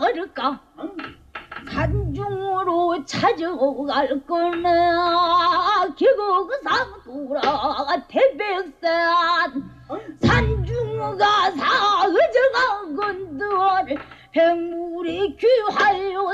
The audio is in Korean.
어떨까? 산중으로 찾아갈 거나 기곡상 돌아 태백산 산중가 사정한 건들 백물이 귀하여